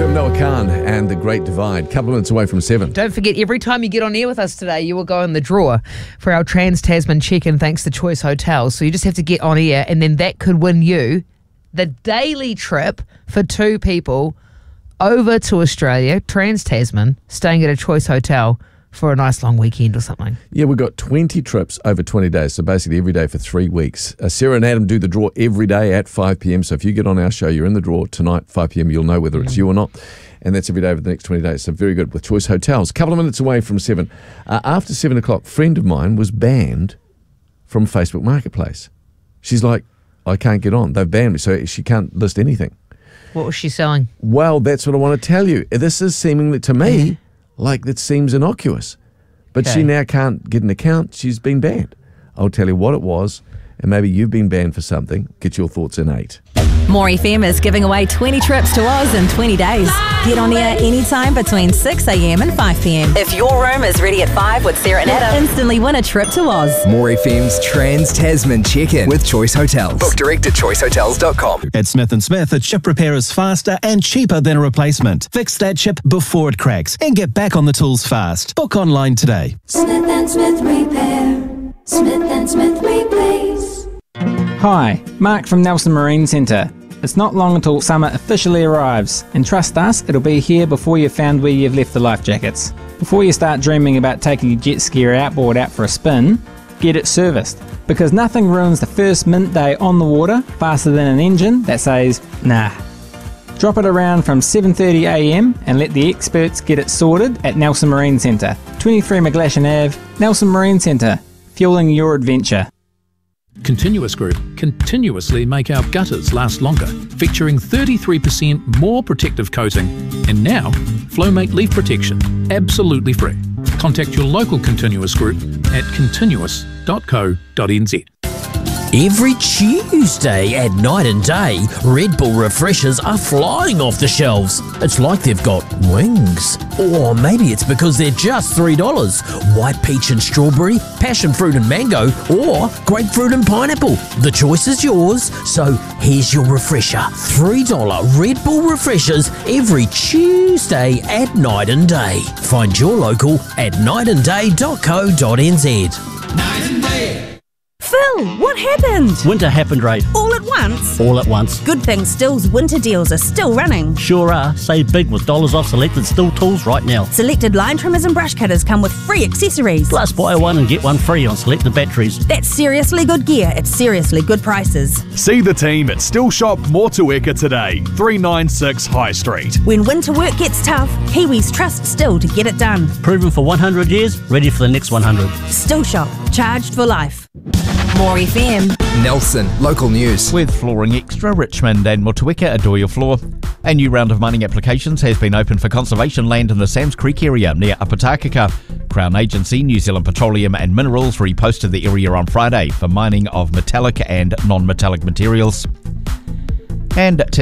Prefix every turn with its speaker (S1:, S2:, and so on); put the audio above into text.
S1: FM, Noah Khan and The Great Divide. Couple of minutes away from 7.
S2: Don't forget, every time you get on air with us today, you will go in the draw for our Trans-Tasman check-in thanks to Choice Hotels. So you just have to get on air, and then that could win you the daily trip for 2 people over to Australia, Trans-Tasman, staying at a Choice Hotel for a nice long weekend or something.
S1: Yeah, we've got 20 trips over 20 days, so basically every day for 3 weeks. Sarah and Adam do the draw every day at 5 p.m, so if you get on our show, you're in the draw tonight, 5 p.m, you'll know whether it's you or not, and that's every day over the next 20 days, so very good with Choice Hotels. A couple of minutes away from 7. After 7 o'clock, a friend of mine was banned from Facebook Marketplace. She's like, I can't get on. They've banned me, so she can't list anything.
S2: What was she selling?
S1: Well, that's what I want to tell you. This is seemingly, to me, like that seems innocuous. But she now can't get an account. She's been banned. I'll tell you what it was, and maybe you've been banned for something. Get your thoughts in 8.
S3: More FM is giving away 20 trips to Oz in 20 days. Get on air anytime between 6 a.m. and 5 p.m. If your room is ready at 5 with Sarah and Adam, instantly win a trip to Oz.
S4: More FM's Trans-Tasman check-in with Choice Hotels. Book direct at choicehotels.com.
S5: At Smith & Smith, a chip repair is faster and cheaper than a replacement. Fix that chip before it cracks and get back on the tools fast. Book online today.
S6: Smith & Smith Repair. Smith & Smith Replace.
S7: Hi, Mark from Nelson Marine Centre. It's not long until summer officially arrives, and trust us, it'll be here before you've found where you've left the life jackets. Before you start dreaming about taking your jet ski or outboard out for a spin, get it serviced, because nothing ruins the first mint day on the water faster than an engine that says, nah. Drop it around from 7:30 a.m. and let the experts get it sorted at Nelson Marine Centre, 23 McGlashan Ave, Nelson Marine Centre, fueling your adventure.
S8: Continuous Group continuously make our gutters last longer, featuring 33% more protective coating, and now Flowmate leaf protection, absolutely free. Contact your local Continuous Group at continuous.co.nz.
S9: Every Tuesday at night and day, Red Bull refreshers are flying off the shelves. It's like they've got wings. Or maybe it's because they're just $3. White peach and strawberry, passion fruit and mango, or grapefruit and pineapple. The choice is yours, so here's your refresher. $3 Red Bull refreshers every Tuesday at night and day. Find your local at nightandday.co.nz.
S10: Night and Day.
S3: Phil, what happened?
S11: Winter happened, Ray.
S3: All at once?
S11: All at once.
S3: Good thing Still's winter deals are still running.
S11: Sure are. Save big with dollars off selected Still tools right now.
S3: Selected line trimmers and brush cutters come with free accessories.
S11: Plus buy one and get one free on selected batteries.
S3: That's seriously good gear at seriously good prices.
S12: See the team at Still Shop Motueka today, 396 High Street.
S3: When winter work gets tough, Kiwis trust Still to get it done.
S11: Proven for 100 years, ready for the next 100.
S3: Still Shop, charged for life. More FM.
S4: Nelson, local news.
S13: With Flooring Extra, Richmond and Motueka adore your floor. A new round of mining applications has been opened for conservation land in the Sams Creek area near Apatakaka. Crown Agency, New Zealand Petroleum and Minerals reposted the area on Friday for mining of metallic and non-metallic materials. And